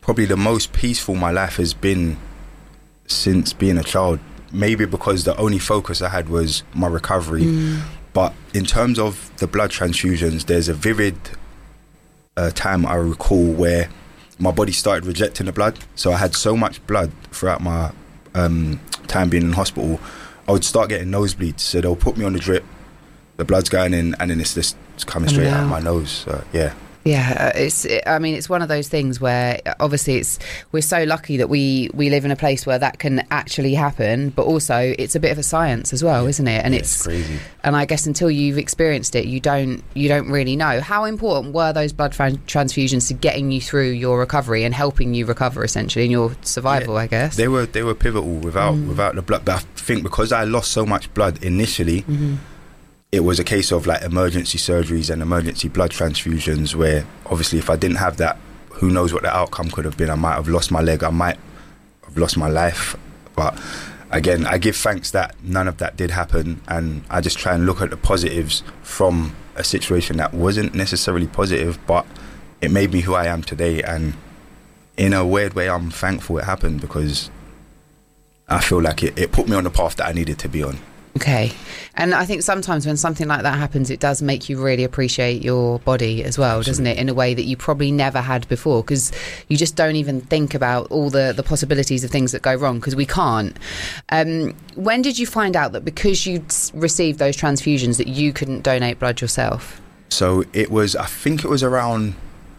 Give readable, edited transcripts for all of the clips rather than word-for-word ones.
probably the most peaceful my life has been since being a child. Maybe because the only focus I had was my recovery. But in terms of the blood transfusions, there's a vivid time I recall where my body started rejecting the blood. So I had so much blood throughout my time being in hospital, I would start getting nosebleeds. So they'll put me on the drip, the blood's going in, and then it's just coming straight out of my nose. So, yeah. Yeah, it's one of those things where obviously we're so lucky that we live in a place where that can actually happen, but also it's a bit of a science as well, isn't it? And it's crazy. And I guess until you've experienced it, you don't really know. How important were those blood transfusions to getting you through your recovery and helping you recover essentially in your survival? I guess they were pivotal. Without the blood, but I think because I lost so much blood initially. It was a case of like emergency surgeries and emergency blood transfusions where obviously if I didn't have that, who knows what the outcome could have been. I might have lost my leg, I might have lost my life. But again, I give thanks that none of that did happen, and I just try and look at the positives from a situation that wasn't necessarily positive, but it made me who I am today. And in a weird way, I'm thankful it happened, because I feel like it put me on the path that I needed to be on. Okay. And I think sometimes when something like that happens, it does make you really appreciate your body as well, doesn't it? In a way that you probably never had before, because you just don't even think about all the possibilities of things that go wrong, because we can't. When did you find out that because you'd received those transfusions that you couldn't donate blood yourself? So I think it was around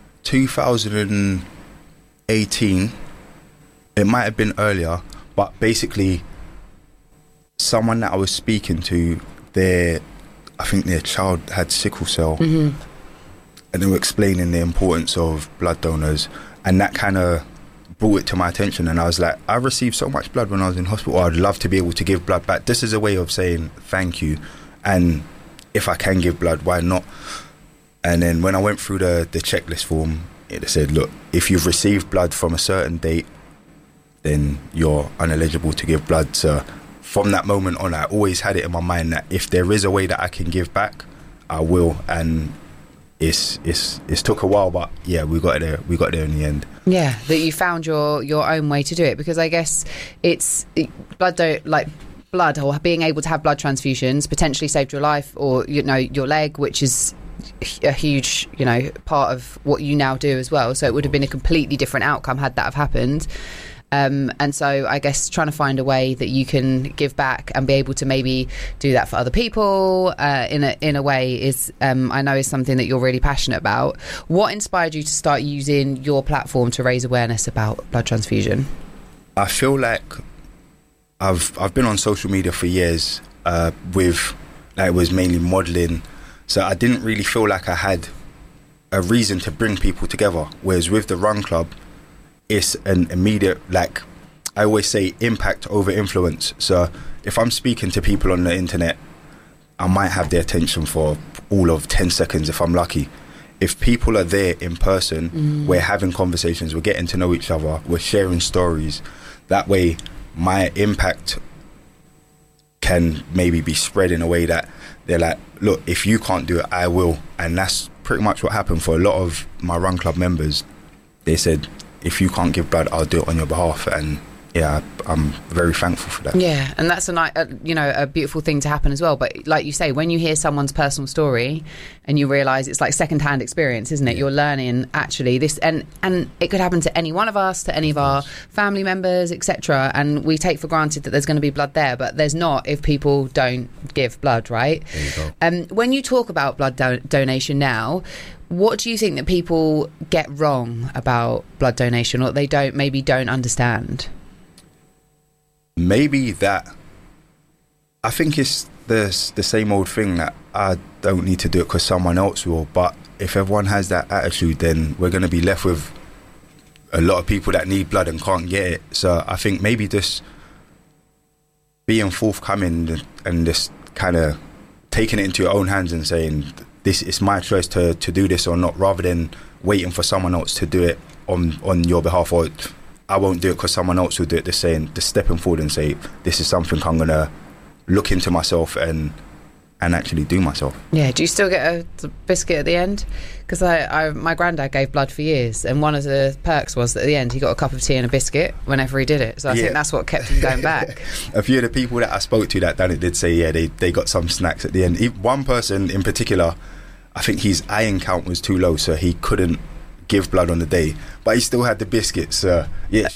2018. It might have been earlier, but basically someone that I was speaking to, I think their child had sickle cell, and they were explaining the importance of blood donors, and that kind of brought it to my attention. And I was like, I received so much blood when I was in hospital, I'd love to be able to give blood back. This is a way of saying thank you, and if I can give blood, why not? And then when I went through the checklist form, it said, look, if you've received blood from a certain date, then you're ineligible to give blood. So from that moment on, I always had it in my mind that if there is a way that I can give back, I will. And it's took a while, but yeah, we got there in the end. Yeah, that you found your own way to do it, because I guess blood or being able to have blood transfusions potentially saved your life, or your leg, which is a huge part of what you now do as well. So it would have been a completely different outcome had that have happened. And so I guess trying to find a way that you can give back and be able to maybe do that for other people in a way is I know is something that you're really passionate about. What inspired you to start using your platform to raise awareness about blood transfusion? I feel like I've been on social media for years with it was mainly modelling, so I didn't really feel like I had a reason to bring people together, whereas with the Run Club it's an immediate, like I always say, impact over influence. So if I'm speaking to people on the internet, I might have their attention for all of 10 seconds if I'm lucky. If people are there in person, we're having conversations, we're getting to know each other, we're sharing stories. That way my impact can maybe be spread in a way that they're like, look, if you can't do it, I will. And that's pretty much what happened for a lot of my Run Club members. They said, if you can't give blood, I'll do it on your behalf. And yeah, I'm very thankful for that. Yeah, and that's a beautiful thing to happen as well. But like you say, when you hear someone's personal story and you realise it's like second-hand experience, isn't it? Yeah. You're learning actually this, and it could happen to any one of us, to any of our family members, etc. And we take for granted that there's going to be blood there, but there's not if people don't give blood, right? There you go. When you talk about blood donation now, what do you think that people get wrong about blood donation, or they don't understand? Maybe that I think it's the same old thing that I don't need to do it because someone else will. But if everyone has that attitude, then we're going to be left with a lot of people that need blood and can't get it. So I think maybe just being forthcoming and just kind of taking it into your own hands and saying, this is my choice to do this or not, rather than waiting for someone else to do it on your behalf, or I won't do it because someone else will do it. Just stepping forward and say, this is something I'm going to look into myself and and actually do myself. Yeah, do you still get a biscuit at the end? Because my granddad gave blood for years, and one of the perks was that at the end he got a cup of tea and a biscuit whenever he did it. So I think that's what kept him going back. A few of the people that I spoke to that done it did say, they got some snacks at the end. One person in particular, I think his iron count was too low, so he couldn't give blood on the day, but he still had the biscuits. Yeah,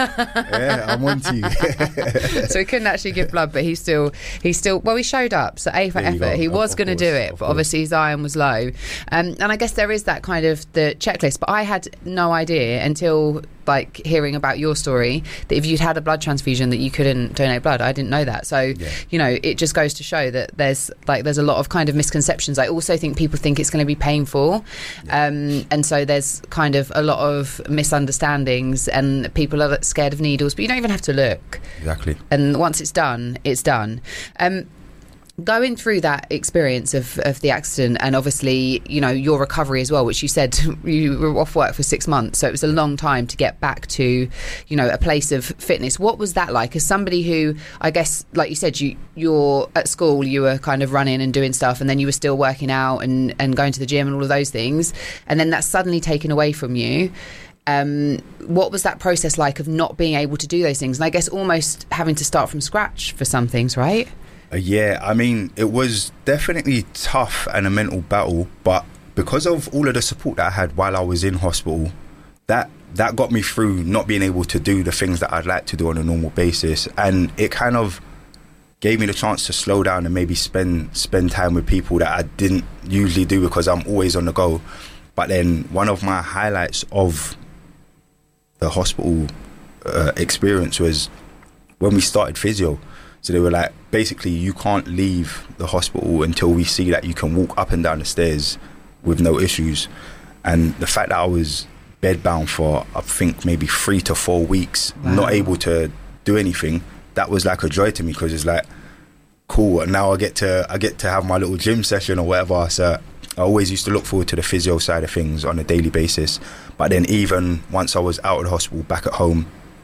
I'm on to you. So he couldn't actually give blood, but he still well, he showed up, so A for effort. He was going to do it, but obviously his iron was low, and I guess there is that kind of the checklist, but I had no idea until like hearing about your story that if you'd had a blood transfusion that you couldn't donate blood. I didn't know that. So you know, it just goes to show that there's a lot of kind of misconceptions. I also think people think it's going to be painful, and so there's kind of a lot of misunderstandings, and people are scared of needles, but you don't even have to look. Exactly. And once it's done, it's done. Going through that experience of the accident, and obviously, you know, your recovery as well, which you said you were off work for 6 months, so it was a long time to get back to, you know, a place of fitness. What was that like as somebody who, I guess, like you said, you're at school, you were kind of running and doing stuff, and then you were still working out and going to the gym and all of those things, and then that's suddenly taken away from you. What was that process like of not being able to do those things, and I guess almost having to start from scratch for some things, right? Yeah, I mean, it was definitely tough and a mental battle, but because of all of the support that I had while I was in hospital, that got me through not being able to do the things that I'd like to do on a normal basis, and it kind of gave me the chance to slow down and maybe spend time with people that I didn't usually do because I'm always on the go. But then one of my highlights of the hospital experience was when we started physio. So they were like, basically, you can't leave the hospital until we see that you can walk up and down the stairs with no issues. And the fact that I was bedbound for, I think, maybe 3 to 4 weeks, not able to do anything, that was like a joy to me, because it's like, cool, and now I get to have my little gym session or whatever. So I always used to look forward to the physio side of things on a daily basis. But then even once I was out of the hospital, back at home,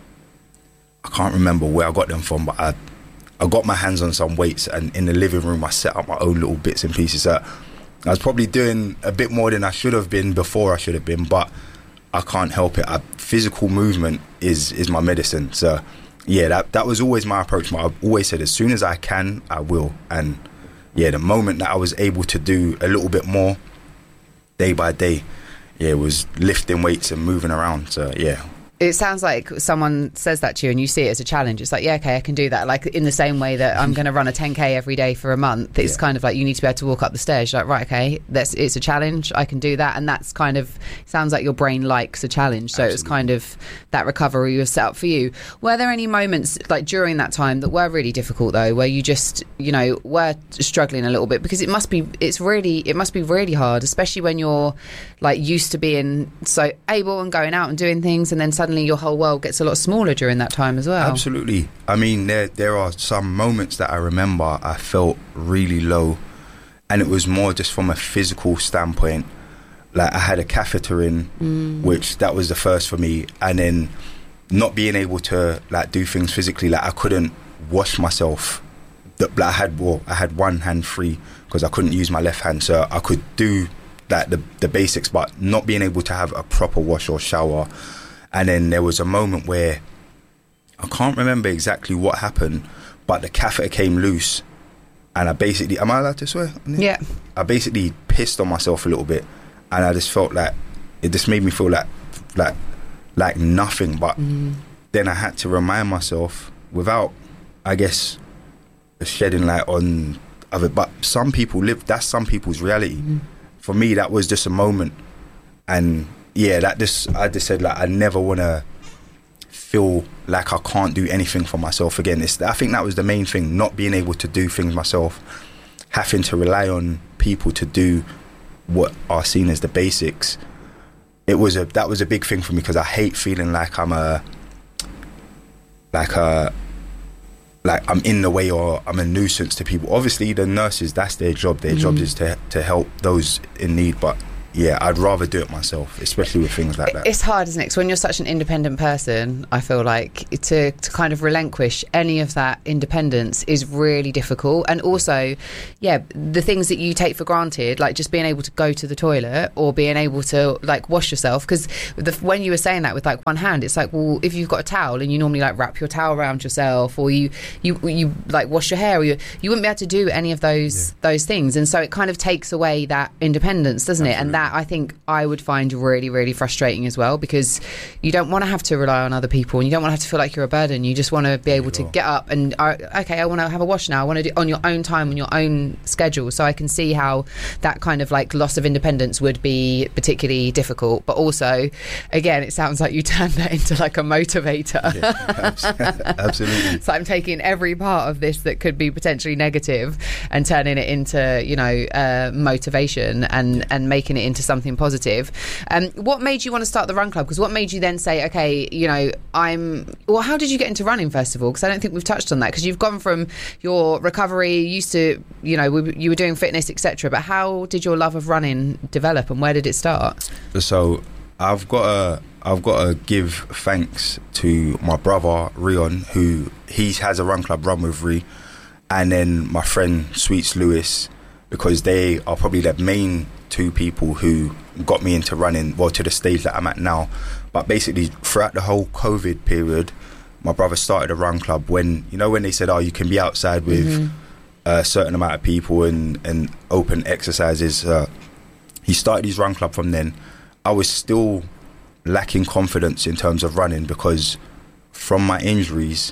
I can't remember where I got them from, but I got my hands on some weights, and in the living room I set up my own little bits and pieces. So I was probably doing a bit more than I should have been before I should have been, but I can't help it. Physical movement is my medicine. So yeah, that was always my approach. I've always said, as soon as I can, I will. And yeah, the moment that I was able to do a little bit more day by day, yeah, it was lifting weights and moving around. So yeah. It sounds like someone says that to you and you see it as a challenge. It's like, yeah, okay, I can do that. Like in the same way that I'm going to run a 10K every day for a month. It's kind of like you need to be able to walk up the stairs. You're like, right, okay, it's a challenge. I can do that. And that's kind of, sounds like your brain likes a challenge. So Absolutely. It was kind of that recovery was set up for you. Were there any moments like during that time that were really difficult though, where you just, you know, were struggling a little bit? Because it must be really hard, especially when you're like used to being so able and going out and doing things, and then suddenly your whole world gets a lot smaller during that time as well. Absolutely. I mean, there are some moments that I remember I felt really low, and it was more just from a physical standpoint. Like I had a catheter in, which that was the first for me, and then not being able to like do things physically. Like I couldn't wash myself. I had one hand free because I couldn't use my left hand, so I could do like the basics, but not being able to have a proper wash or shower. And then there was a moment where I can't remember exactly what happened, but the catheter came loose, and I basically, am I allowed to swear? Yeah. I basically pissed on myself a little bit, and I just felt like it just made me feel like nothing. But then I had to remind myself, without, I guess, shedding light on of it. But some people that's some people's reality. For me, that was just a moment, and yeah, I just said, like, I never want to feel like I can't do anything for myself again. I think that was the main thing, not being able to do things myself, having to rely on people to do what are seen as the basics. That was a big thing for me, because I hate feeling like I'm in the way or I'm a nuisance to people. Obviously, the nurses, that's their job. Their job is to help those in need, but yeah, I'd rather do it myself, especially with things like that. It's hard, isn't it? Because when you're such an independent person, I feel like to kind of relinquish any of that independence is really difficult. And also, yeah, the things that you take for granted, like just being able to go to the toilet or being able to like wash yourself. Because when you were saying that with like one hand, it's like, well, if you've got a towel and you normally like wrap your towel around yourself, or you like wash your hair, or you wouldn't be able to do any of those things. And so it kind of takes away that independence, doesn't it? And that I think I would find really, really frustrating as well, because you don't want to have to rely on other people and you don't want to have to feel like you're a burden. You just want to be able to get up and okay, I want to have a wash now. I want to do it on your own time, on your own schedule. So I can see how that kind of like loss of independence would be particularly difficult. But also, again, it sounds like you turned that into like a motivator. Yeah, absolutely. So I'm taking every part of this that could be potentially negative and turning it into, you know, motivation and making it into something positive. What made you want to start the Run Club? Because what made you then say, okay, you know, how did you get into running, first of all? Because I don't think we've touched on that, because you've gone from your recovery, used to, you know, you were doing fitness, etc. But how did your love of running develop, and where did it start? So I've got to give thanks to my brother Rion, who he has a Run Club, Run with Ree, and then my friend Sweets Lewis, because they are probably the main two people who got me into running, well, to the stage that I'm at now. But basically, throughout the whole COVID period, my brother started a Run Club when they said, oh, you can be outside with a certain amount of people and open exercises. He started his Run Club from then. I was still lacking confidence in terms of running, because from my injuries,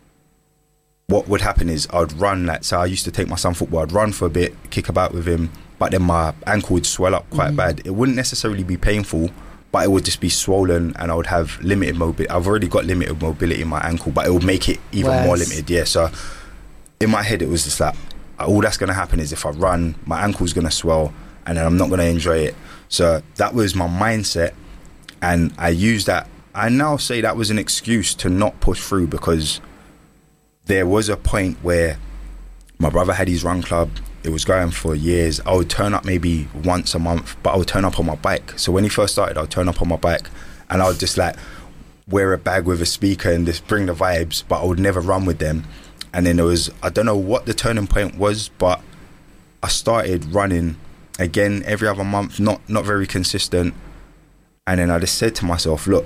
what would happen is I'd run, like, so I used to take my son football, I'd run for a bit, kick about with him, but then my ankle would swell up quite bad. It wouldn't necessarily be painful, but it would just be swollen, and I would have limited mobility. I've already got limited mobility in my ankle, but it would make it even more limited. Yeah, so in my head it was just like, all that's going to happen is if I run, my ankle's going to swell, and then I'm not going to enjoy it. So that was my mindset, and I used that. I now say that was an excuse to not push through, because there was a point where my brother had his Run Club. It was going for years. I would turn up maybe once a month, but I would turn up on my bike. So when he first started, I would turn up on my bike, and I would just like wear a bag with a speaker and just bring the vibes, but I would never run with them. And then there was, I don't know what the turning point was, but I started running again every other month, not very consistent. And then I just said to myself, look,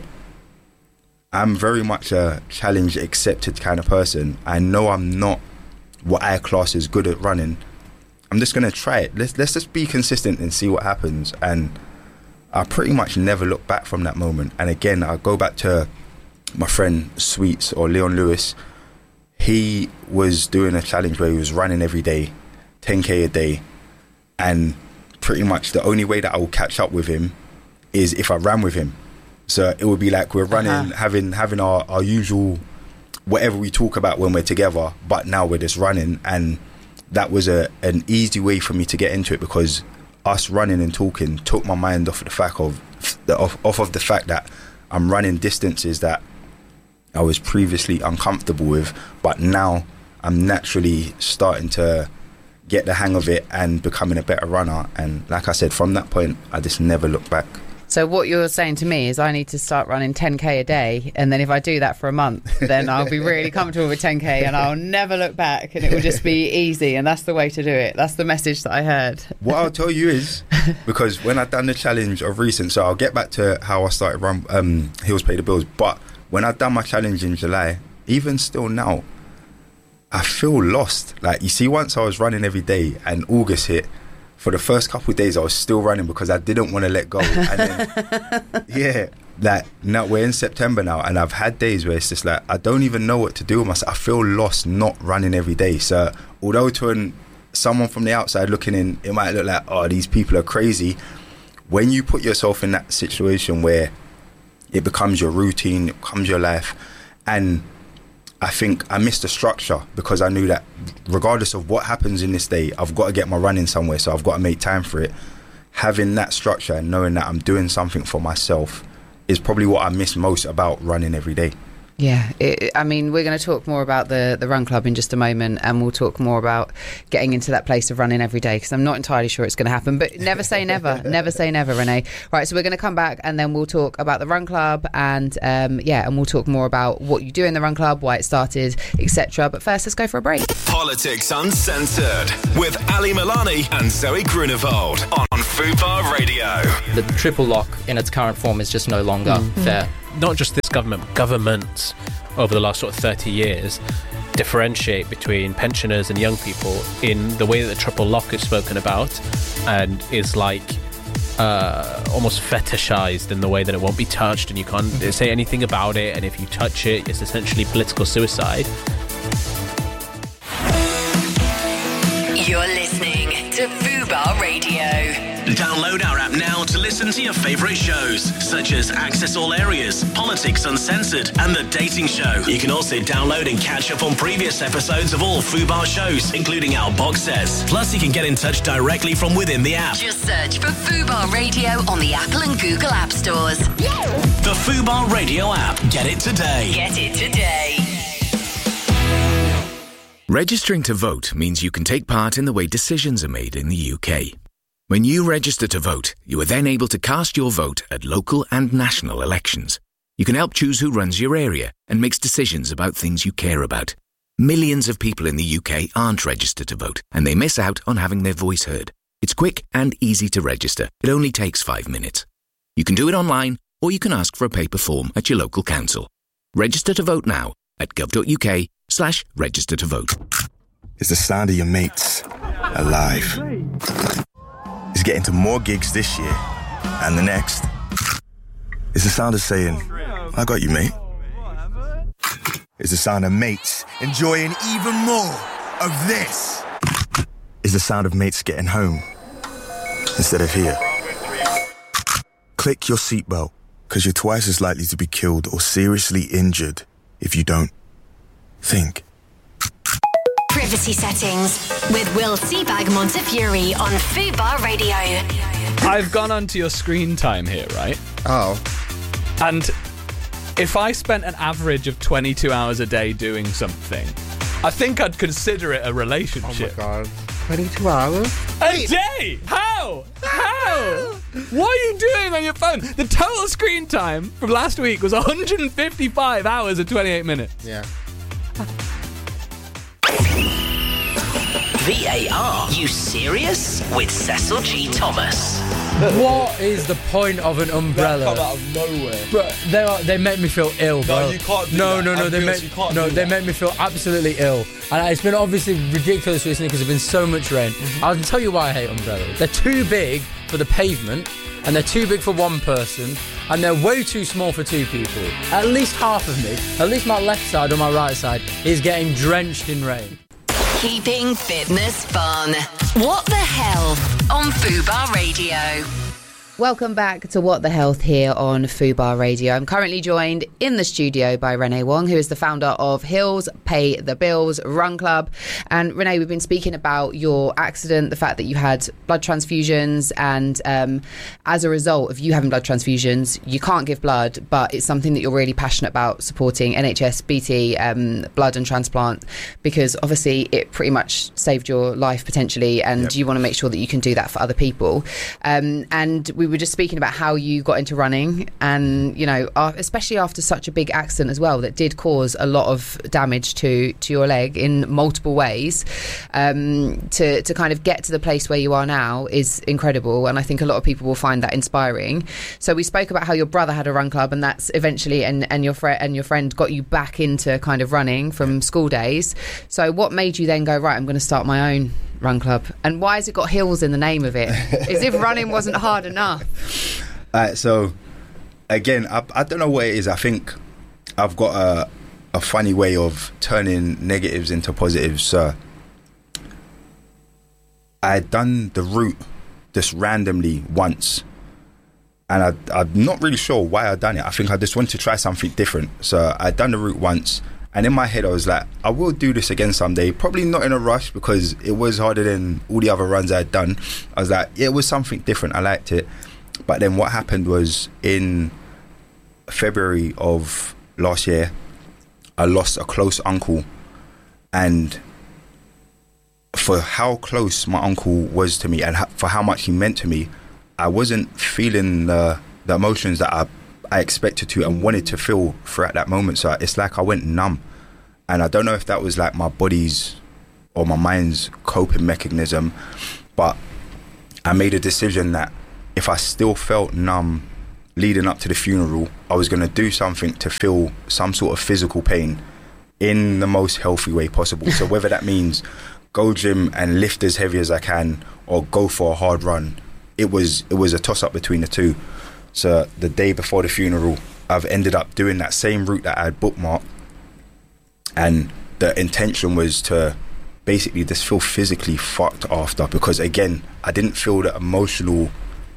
I'm very much a challenge accepted kind of person. I know I'm not what I class as good at running. I'm just going to try it. Let's just be consistent and see what happens. And I pretty much never looked back from that moment. And again, I go back to my friend Sweets, or Leon Lewis. He was doing a challenge where he was running every day, 10k a day. And pretty much the only way that I will catch up with him is if I ran with him. So it would be like we're running, having our usual whatever we talk about when we're together, but now we're just running. And that was an easy way for me to get into it, because us running and talking took my mind off of the fact that I'm running distances that I was previously uncomfortable with, but now I'm naturally starting to get the hang of it and becoming a better runner. And like I said, from that point, I just never looked back. So what you're saying to me is I need to start running 10k a day, and then if I do that for a month, then I'll be really comfortable with 10k and I'll never look back, and it will just be easy, and that's the way to do it. That's the message that I heard. What I'll tell you is, because when I've done the challenge of recent, so I'll get back to how I started Heels Pay the Bills, but when I've done my challenge in July, even still now, I feel lost. Like, you see, once I was running every day and August hit, for the first couple of days I was still running because I didn't want to let go. And then, yeah, like, now we're in September now, and I've had days where it's just like I don't even know what to do with myself. I feel lost not running every day. So although to someone from the outside looking in, it might look like, oh, these people are crazy, when you put yourself in that situation where it becomes your routine, it becomes your life, and I think I missed the structure, because I knew that regardless of what happens in this day, I've got to get my running somewhere, so I've got to make time for it. Having that structure and knowing that I'm doing something for myself is probably what I miss most about running every day. Yeah, I mean, we're going to talk more about the run club in just a moment, and we'll talk more about getting into that place of running every day, because I'm not entirely sure it's going to happen, but never say never. Never say never, Renee. Right, so we're going to come back and then we'll talk about the run club, and and we'll talk more about what you do in the run club, why it started, etc. But first, let's go for a break. Politics Uncensored with Ali Milani and Zoe Grunewald on Fubar Radio. The triple lock in its current form is just no longer fair. Not just this government, governments over the last sort of 30 years differentiate between pensioners and young people in the way that the triple lock is spoken about, and is like almost fetishized in the way that it won't be touched and you can't say anything about it, and if you touch it, it's essentially political suicide. You're listening to Fubar Radio. Download our app now to listen to your favourite shows, such as Access All Areas, Politics Uncensored, and The Dating Show. You can also download and catch up on previous episodes of all Fubar shows, including our box sets. Plus, you can get in touch directly from within the app. Just search for Fubar Radio on the Apple and Google App Stores. The Fubar Radio app. Get it today. Get it today. Registering to vote means you can take part in the way decisions are made in the UK. When you register to vote, you are then able to cast your vote at local and national elections. You can help choose who runs your area and makes decisions about things you care about. Millions of people in the UK aren't registered to vote, and they miss out on having their voice heard. It's quick and easy to register. It only takes 5 minutes. You can do it online, or you can ask for a paper form at your local council. Register to vote now at gov.uk/register to vote. It's the sound of your mates alive. It's getting to more gigs this year and the next. It's the sound of saying, I got you, mate. It's the sound of mates enjoying even more of this. It's the sound of mates getting home instead of here. Click your seatbelt, because you're twice as likely to be killed or seriously injured if you don't think. Privacy settings with Will Seabag Montefiore on Fubar Radio. I've gone onto your screen time here, right? Oh. And if I spent an average of 22 hours a day doing something, I think I'd consider it a relationship. Oh my God. 22 hours? A day? How? What are you doing on your phone? The total screen time from last week was 155 hours and 28 minutes. Yeah. VAR. You serious? With Cecil G. Thomas. What is the point of an umbrella? Come out of nowhere. Bro, they make me feel ill, bro. No, you can't do no, that. No, they make me feel absolutely ill. And it's been obviously ridiculous recently because there's been so much rain. I'll tell you why I hate umbrellas. They're too big for the pavement, and they're too big for one person, and they're way too small for two people. At least half of me, at least my left side or my right side, is getting drenched in rain. Keeping fitness fun. What the hell on Fubar Radio. Welcome back to What the Health here on Fubar Radio. I'm currently joined in the studio by Renee Wong, who is the founder of Hills Pay the Bills Run Club. And Renee, we've been speaking about your accident, the fact that you had blood transfusions, and as a result of you having blood transfusions, you can't give blood, but it's something that you're really passionate about, supporting NHS, BT, blood and transplant, because obviously it pretty much saved your life potentially, and you want to make sure that you can do that for other people. And we were just speaking about how you got into running, and you know, especially after such a big accident as well that did cause a lot of damage to your leg in multiple ways, to kind of get to the place where you are now is incredible, and I think a lot of people will find that inspiring. So we spoke about how your brother had a run club, and that's eventually and your friend got you back into kind of running from school days. So what made you then go, right, I'm going to start my own run club? And why has it got hills in the name of it? As if running wasn't hard enough. So again, I don't know what it is. I think I've got a funny way of turning negatives into positives. So I had done the route just randomly once, and I'm not really sure why I'd done it. I think I just wanted to try something different. So I'd done the route once, and in my head I was like, I will do this again someday, probably not in a rush because it was harder than all the other runs I'd done. I was like, yeah, it was something different, I liked it. But then what happened was in February of last year, I lost a close uncle, and for how close my uncle was to me and for how much he meant to me, I wasn't feeling the emotions that I expected to and wanted to feel throughout that moment. So it's like I went numb, and I don't know if that was like my body's or my mind's coping mechanism, but I made a decision that if I still felt numb leading up to the funeral, I was going to do something to feel some sort of physical pain in the most healthy way possible. So whether that means go gym and lift as heavy as I can or go for a hard run, it was a toss-up between the two. So the day before the funeral, I've ended up doing that same route that I had bookmarked, and the intention was to basically just feel physically fucked after, because again, I didn't feel the emotional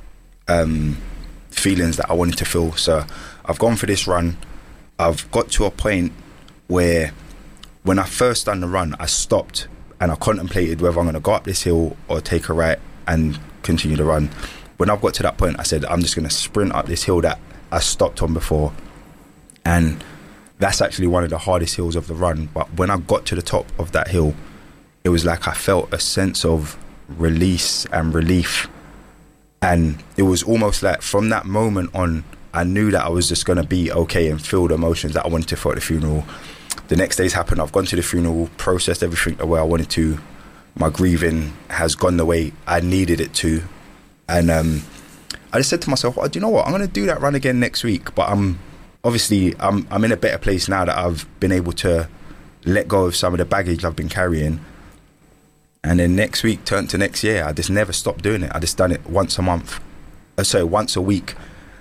feelings that I wanted to feel. So I've gone for this run. I've got to a point where when I first done the run, I stopped and I contemplated whether I'm going to go up this hill or take a right and continue the run. When I've got to that point, I said I'm just going to sprint up this hill that I stopped on before, and that's actually one of the hardest hills of the run. But when I got to the top of that hill, it was like I felt a sense of release and relief, and it was almost like from that moment on, I knew that I was just going to be okay and feel the emotions that I wanted to feel at the funeral. The next day's happened. I've gone to the funeral, processed everything the way I wanted to. My grieving has gone the way I needed it to. And I just said to myself, do you know what? I'm going to do that run again next week. But I'm in a better place now that I've been able to let go of some of the baggage I've been carrying. And then next week turned to next year. I just never stopped doing it. I just done it once a week,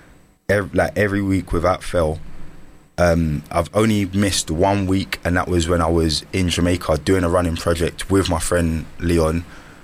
every week without fail. I've only missed 1 week, and that was when I was in Jamaica doing a running project with my friend Leon.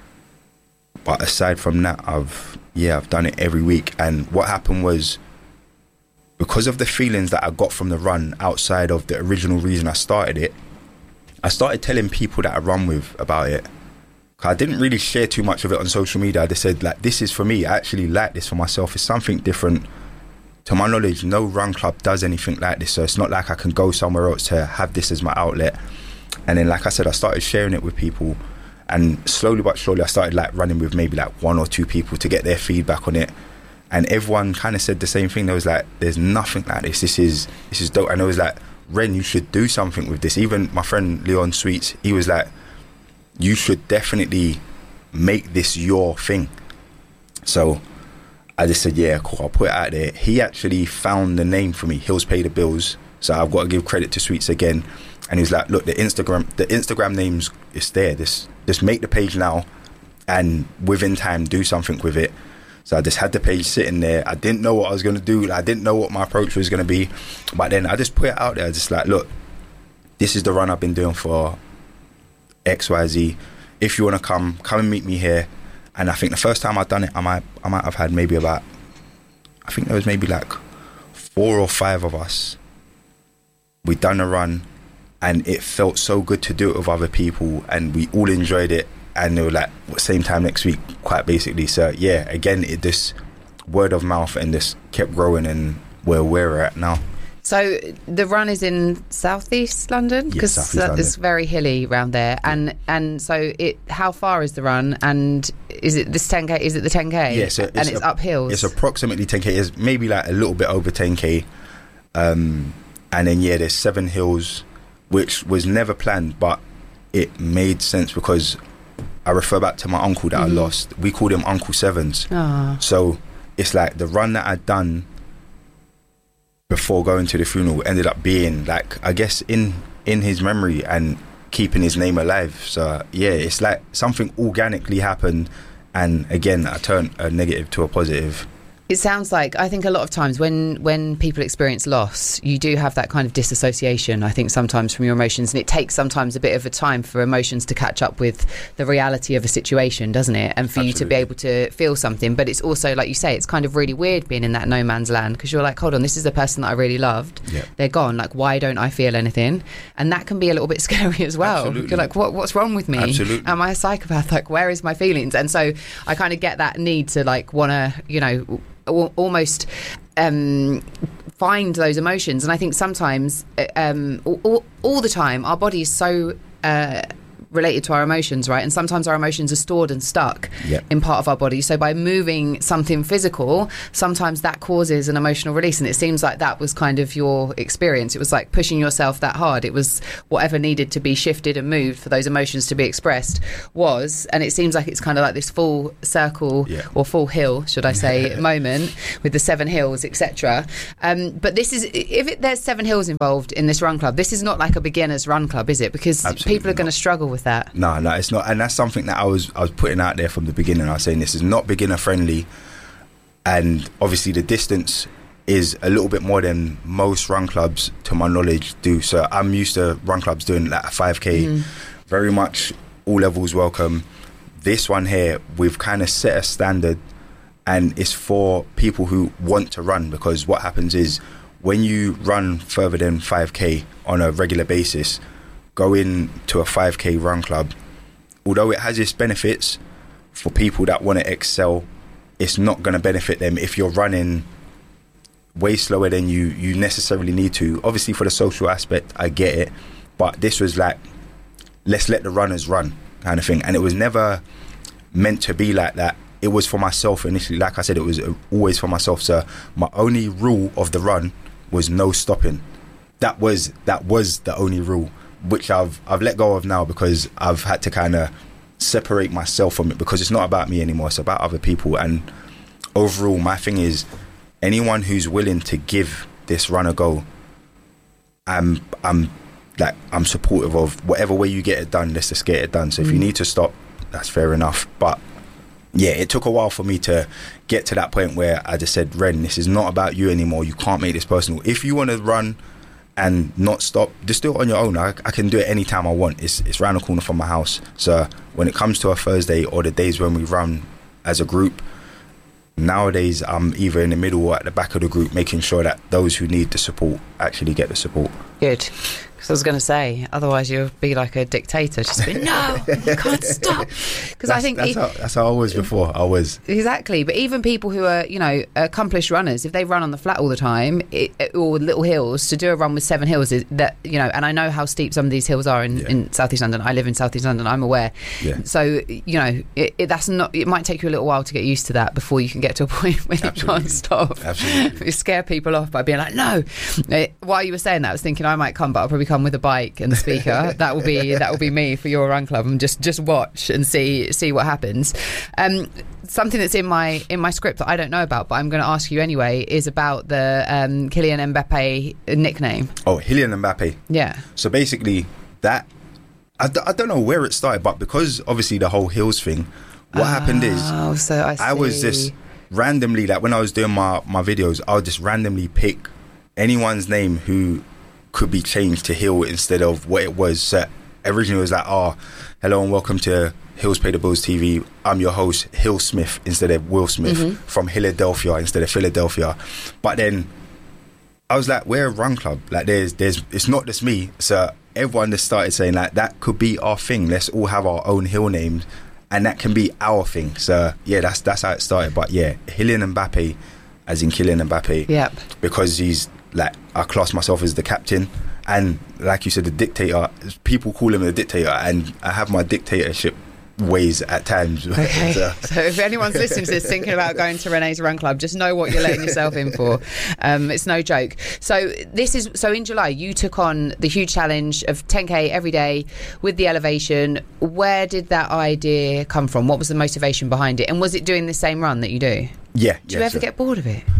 But aside from that, I've done it every week. And what happened was, because of the feelings that I got from the run outside of the original reason I started it, I started telling people that I run with about it. I didn't really share too much of it on social media. I just said, like, this is for me. I actually like this for myself. It's something different. To my knowledge, no run club does anything like this, so it's not like I can go somewhere else to have this as my outlet. And then, like I said, I started sharing it with people, and slowly but surely I started like running with maybe like 1 or 2 people to get their feedback on it, and everyone kind of said the same thing. They was like, there's nothing like this. This is dope. And it was like, Ren, you should do something with this. Even my friend Leon Sweets, he was like, you should definitely make this your thing. So I just said, yeah, cool, I'll put it out there. He actually found the name for me, Hills Pay the Bills. So I've got to give credit to Sweets again. And he's like, look, the Instagram name's is there. Just make the page now, and within time do something with it. So I just had the page sitting there. I didn't know what I was going to do. I didn't know what my approach was going to be. But then I just put it out there. Just like, look, this is the run I've been doing for XYZ. If you want to come and meet me here. And I think the first time I'd done it, I might have had maybe about, I think there was maybe like 4 or 5 of us. We'd done a run, and it felt so good to do it with other people, and we all enjoyed it. And they were like, same time next week, quite basically. So yeah, again, it just word of mouth and just kept growing, and where we're at now. So the run is in southeast London, because it's very hilly around there, and so how far is the run, and is it this 10k? Is it the 10k? Yeah, so it's up hills. It's approximately 10k. It's maybe like a little bit over 10k, and then there's 7 hills, which was never planned, but it made sense because I refer back to my uncle that I lost. We called him Uncle Sevens. Aww. So it's like the run that I'd done before going to the funeral ended up being like, I guess, in his memory and keeping his name alive. So yeah, it's like something organically happened, and again, I turned a negative to a positive. It sounds like, I think a lot of times when people experience loss, you do have that kind of disassociation, I think, sometimes from your emotions, and it takes sometimes a bit of a time for emotions to catch up with the reality of a situation, doesn't it? And for Absolutely. You to be able to feel something. But it's also, like you say, it's kind of really weird being in that no man's land, because you're like, hold on, this is the person that I really loved. Yeah. They're gone. Like, why don't I feel anything? And that can be a little bit scary as well. Absolutely. You're like, what's wrong with me? Absolutely. Am I a psychopath? Like, where is my feelings? And so I kind of get that need to, like, want to, almost find those emotions. And I think sometimes, all the time, our body is so related to our emotions, right? And sometimes our emotions are stored and stuck in part of our body. So by moving something physical, sometimes that causes an emotional release. And it seems like that was kind of your experience. It was like pushing yourself that hard. It was whatever needed to be shifted and moved for those emotions to be expressed was. And it seems like it's kind of like this full circle or full hill, should I say, moment with the 7 hills, etc. But this is, there's 7 hills involved in this run club, this is not like a beginner's run club, is it? Because Absolutely people are going to struggle with that. No, it's not, and that's something that I was putting out there from the beginning. I was saying this is not beginner friendly, and obviously the distance is a little bit more than most run clubs, to my knowledge, do. So I'm used to run clubs doing like a 5k, very much all levels welcome. This one here, we've kind of set a standard, and it's for people who want to run, because what happens is when you run further than 5k on a regular basis, going to a 5k run club, although it has its benefits for people that want to excel, it's not going to benefit them if you're running way slower than you necessarily need to. Obviously for the social aspect, I get it, but this was like, let's let the runners run kind of thing. And it was never meant to be like that. It was for myself initially. Like I said, it was always for myself. So my only rule of the run was no stopping. That was the only rule, which I've let go of now, because I've had to kind of separate myself from it, because it's not about me anymore, it's about other people. And overall, my thing is, anyone who's willing to give this run a go, I'm supportive of whatever way you get it done. Let's just get it done. So if you need to stop, that's fair enough. But yeah, it took a while for me to get to that point where I just said, Ren, this is not about you anymore. You can't make this personal. If you want to run and not stop, just do it on your own. I can do it anytime I want. It's round the corner from my house. So when it comes to a Thursday or the days when we run as a group, nowadays I'm either in the middle or at the back of the group, making sure that those who need the support actually get the support. Good. Because I was going to say, otherwise you'll be like a dictator, just be, no, you can't stop. Because I think that's how I was before. I was exactly. But even people who are, accomplished runners, if they run on the flat all the time, or little hills, to do a run with 7 hills is that, and I know how steep some of these hills are in South East London. I live in South East London. I'm aware. Yeah. So that's not. It might take you a little while to get used to that before you can get to a point where you can't stop. Absolutely. You scare people off by being like, no. While you were saying that, I was thinking I might come, but I'll probably come with a bike and the speaker. that will be me for your run club, and just watch and see what happens. Something that's in my script that I don't know about, but I'm going to ask you anyway, is about the Kylian Mbappe nickname. Oh, Kylian Mbappe. Yeah. So basically, that I don't know where it started, but because obviously the whole Hills thing, what happened is I was just randomly, like when I was doing my videos, I would just randomly pick anyone's name who could be changed to Hill instead of what it was. So originally it was like, hello and welcome to Hills Pay the Bills TV. I'm your host, Hill Smith instead of Will Smith, from Philadelphia instead of Philadelphia. But then I was like, we're a run club. Like there's it's not just me. So everyone just started saying like, that could be our thing. Let's all have our own hill names, and that can be our thing. So yeah, that's how it started. But yeah, Kylian Mbappe, as in Kylian Mbappe. Yep. Because he's like, I class myself as the captain, and like you said, the dictator. People call him the dictator, and I have my dictatorship ways at times. Okay. So if anyone's listening to this thinking about going to Renee's Run Club, just know what you're letting yourself in for. It's no joke. So in July you took on the huge challenge of 10k every day with the elevation. Where did that idea come from? What was the motivation behind it, and was it doing the same run that you do? Yeah. Do you ever get bored of it?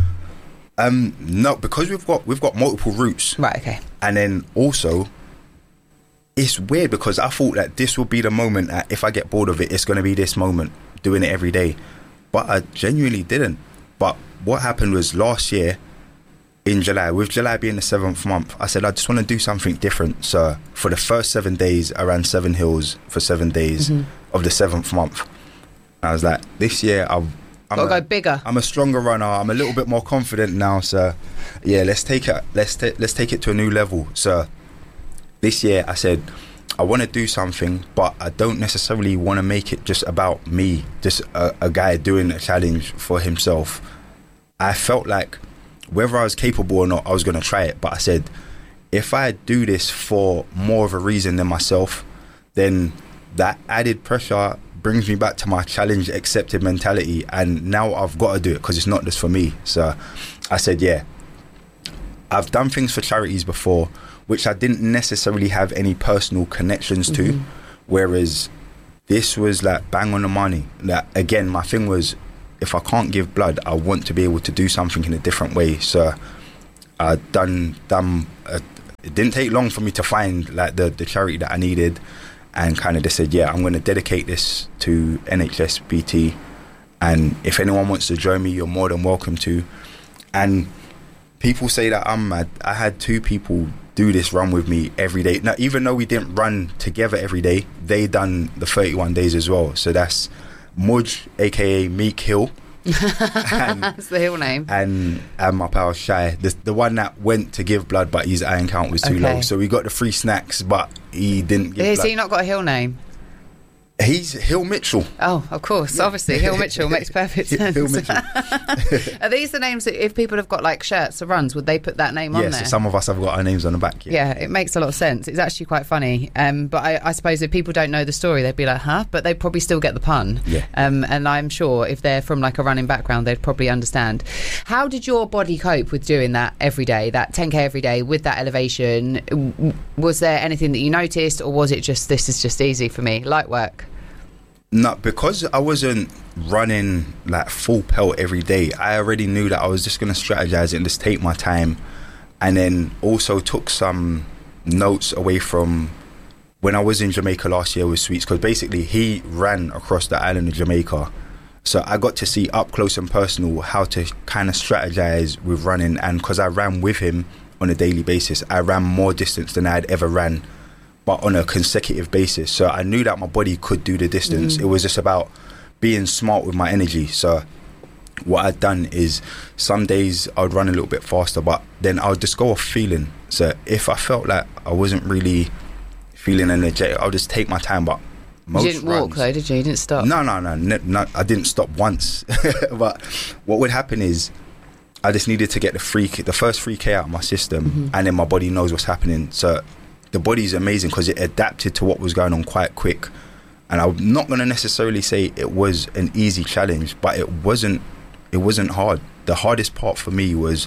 No, because we've got multiple routes. Right, okay. And then also, it's weird because I thought that this will be the moment that if I get bored of it, it's going to be this moment, doing it every day. But I genuinely didn't. But what happened was last year, in July, with July being the 7th month, I said I just want to do something different. So for the first 7 days, I ran 7 hills for 7 days of the 7th month. And I was like, this year I'm go bigger. I'm a stronger runner. I'm a little bit more confident now. So yeah, let's take it to a new level. So this year I said I want to do something, but I don't necessarily want to make it just about me, just a guy doing a challenge for himself. I felt like whether I was capable or not, I was going to try it. But I said, if I do this for more of a reason than myself, then that added pressure brings me back to my challenge accepted mentality, and now I've got to do it because it's not just for me. So I said, yeah, I've done things for charities before which I didn't necessarily have any personal connections to, whereas this was like bang on the money. Like, again, my thing was, if I can't give blood, I want to be able to do something in a different way. So I it didn't take long for me to find like the charity that I needed, and kind of just said, yeah, I'm going to dedicate this to NHSBT, and if anyone wants to join me, you're more than welcome to. And people say that I'm mad. I had 2 people do this run with me every day. Now, even though we didn't run together every day, they done the 31 days as well. So that's Mudge, aka Meek Hill. That's the Hill name. And my pal Shy, the one that went to give blood, but his iron count was too low. So we got the free snacks, but he didn't give blood. Has he not got a Hill name? He's Hill Mitchell. Oh, of course. Yeah. Obviously, Hill Mitchell makes perfect sense. Hill Mitchell. Are these the names that if people have got like shirts or runs, would they put that name on there? Yes, some of us have got our names on the back. Yeah, it makes a lot of sense. It's actually quite funny. But I suppose if people don't know the story, they'd be like, huh? But they'd probably still get the pun. Yeah. And I'm sure if they're from like a running background, they'd probably understand. How did your body cope with doing that every day, that 10K every day with that elevation? Was there anything that you noticed, or was it just, this is just easy for me, light work? No, because I wasn't running like full pelt every day, I already knew that I was just going to strategize it and just take my time. And then also took some notes away from when I was in Jamaica last year with Sweets, because basically he ran across the island of Jamaica. So I got to see up close and personal how to kind of strategize with running. And because I ran with him on a daily basis, I ran more distance than I'd ever ran, but on a consecutive basis. So I knew that my body could do the distance. It was just about being smart with my energy. So what I'd done is some days I would run a little bit faster, but then I would just go off feeling. So if I felt like I wasn't really feeling energetic, I'll just take my time. But most you didn't walk though, did you? You didn't stop? No, I didn't stop once. But what would happen is I just needed to get the first 3K out of my system, and then my body knows what's happening. So the body's amazing because it adapted to what was going on quite quick. And I'm not going to necessarily say it was an easy challenge, but it wasn't hard. The hardest part for me was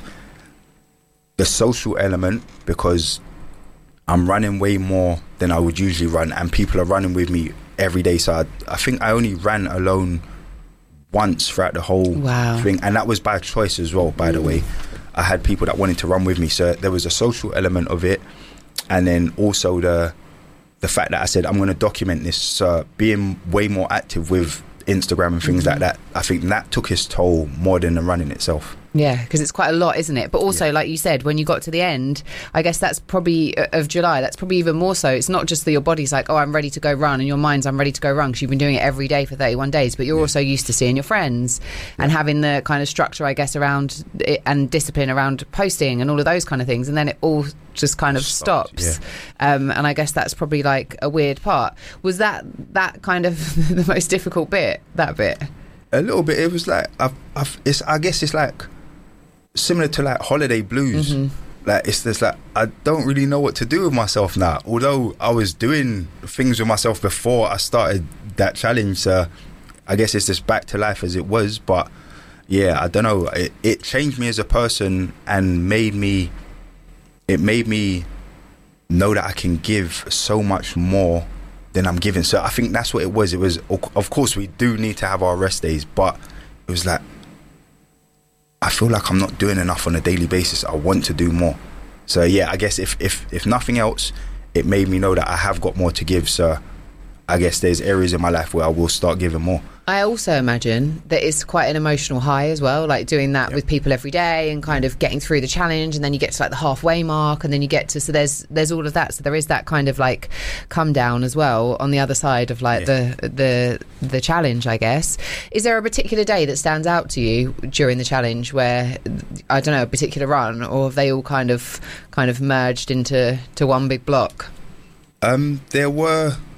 the social element, because I'm running way more than I would usually run, and people are running with me every day. So I think I only ran alone once throughout the whole thing, and that was by choice as well, by the way. I had people that wanted to run with me, so there was a social element of it. And then also the fact that I said I'm going to document this, being way more active with Instagram and things like that, I think that took its toll more than the running itself. Yeah, because it's quite a lot, isn't it? But also, like you said, when you got to the end, I guess that's probably of July, that's probably even more so. It's not just that your body's like, oh, I'm ready to go run, and your mind's, I'm ready to go run, because you've been doing it every day for 31 days, but you're also used to seeing your friends and having the kind of structure, I guess, around it and discipline around posting and all of those kind of things, and then it all just kind of stops. And I guess that's probably like a weird part. Was that kind of the most difficult bit, that bit? A little bit. It was like, I guess it's like similar to like holiday blues. Like it's just like I don't really know what to do with myself now, although I was doing things with myself before I started that challenge. So I guess it's just back to life as it was. But yeah, I don't know, it changed me as a person and made me know that I can give so much more than I'm giving. So I think that's what it was. Of course we do need to have our rest days, but it was like I feel like I'm not doing enough on a daily basis. I want to do more. So yeah, I guess if nothing else, it made me know that I have got more to give. So I guess there's areas in my life where I will start giving more. I also imagine that it's quite an emotional high as well, like doing that with people every day and kind of getting through the challenge, and then you get to like the halfway mark, and then you get to, so there's all of that. So there is that kind of like come down as well on the other side of like the challenge, I guess. Is there a particular day that stands out to you during the challenge where, I don't know, a particular run, or have they all kind of merged into one big block? There were,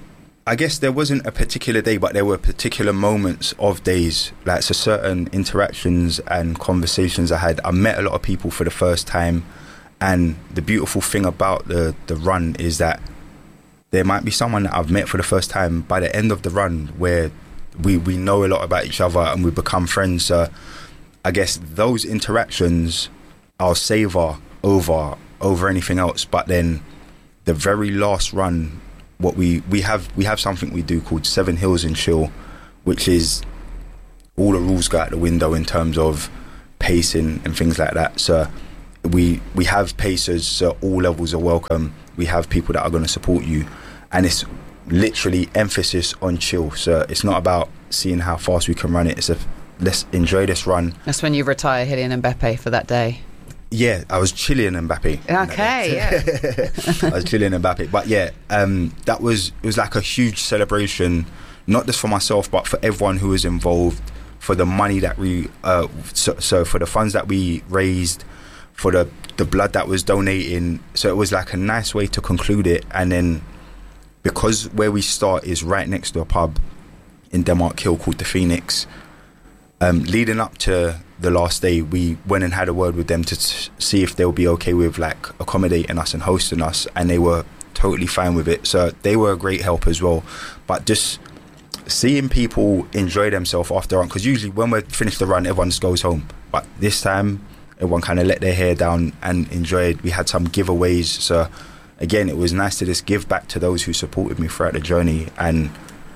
I guess there wasn't a particular day, but there were particular moments of days, like so certain interactions and conversations I had. I met a lot of people for the first time, and the beautiful thing about the run is that there might be someone that I've met for the first time by the end of the run where we know a lot about each other and we become friends. So I guess those interactions I'll savour over anything else. But then the very last run, what we have something we do called 7 Hills and Chill, which is all the rules go out the window in terms of pacing and things like that. So we have pacers, so all levels are welcome. We have people that are going to support you, and it's literally emphasis on chill. So it's not about seeing how fast we can run it. It's let's enjoy this run. That's when you retire Kylian Mbappe for that day. Yeah, I was Kylian Mbappe. Okay, yeah. I was Kylian Mbappe. But yeah, it was like a huge celebration, not just for myself, but for everyone who was involved, for the money that we, so for the funds that we raised, for the blood that was donating. So it was like a nice way to conclude it. And then because where we start is right next to a pub in Denmark Hill called the Phoenix, leading up to the last day, we went and had a word with them to see if they'll be okay with like accommodating us and hosting us, and they were totally fine with it. So they were a great help as well. But just seeing people enjoy themselves after run, because usually when we finish the run, everyone just goes home. But this time, everyone kind of let their hair down and enjoyed. We had some giveaways. So again, it was nice to just give back to those who supported me throughout the journey. And